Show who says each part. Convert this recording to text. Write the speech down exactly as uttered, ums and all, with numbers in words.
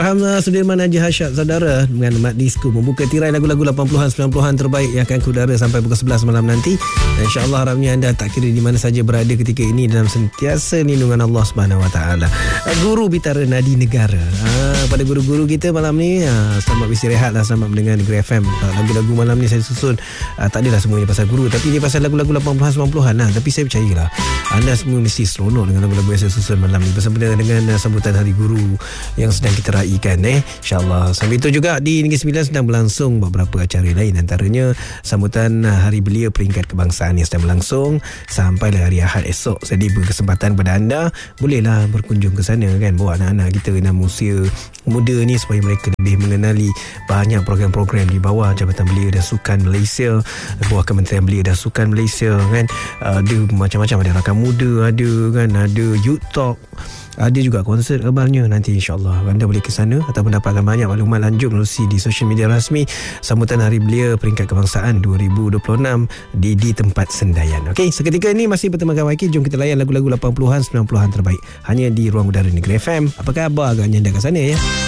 Speaker 1: Hamzah Sudirman Haji Hashab saudara dengan Mat Disco membuka tirai lagu-lagu lapan puluhan sembilan puluhan terbaik yang akan kudara sampai pukul sebelas malam nanti. Dan insya-Allah harapnya anda tak kira di mana saja berada ketika ini dalam sentiasa lindungan Allah Subhanahu Wa Taala. Guru Bitara Nadi Negara. Ha, pada guru-guru kita malam ni, ha, selamat beristirahatlah, selamat mendengar Negeri F M. Ha, lagu-lagu malam ni saya susun, ha, tak adalah semuanya pasal guru, tapi dia pasal lagu-lagu lapan puluhan sembilan puluhan lah. Tapi saya percayalah anda semua mesti seronok dengan lagu-lagu yang saya susun malam ni bersama dengan uh, sambutan Hari Guru yang sedang kita raikan, eh insya-Allah. Sambil itu juga di Negeri Sembilan sedang berlangsung beberapa acara lain, antaranya sambutan uh, Hari Belia Peringkat Kebangsaan yang sedang berlangsung sampailah hari Ahad esok. Jadi berkesempatan kepada anda bolehlah berkunjung ke sana kan, bawa anak-anak kita dalam usia muda ni supaya mereka lebih mengenali banyak program-program di bawah Jabatan Belia dan Sukan Malaysia, bawah Kementerian Belia dan Sukan Malaysia kan. Uh, ada macam-macam, ada rakan muda, ada kan, ada youth talk, ada juga konsert kabarnya. Nanti insyaAllah anda boleh ke sana ataupun dapatkan banyak maklumat lanjut melalui di social media rasmi sambutan Hari Belia Peringkat Kebangsaan dua ribu dua puluh enam di, di tempat Sendayan. Okey, seketika ini masih bertemakan Y K. Jom kita layan lagu-lagu lapan puluhan sembilan puluhan terbaik hanya di Ruang Udara Negeri F M. Apa khabar agaknya anda kat sana ya?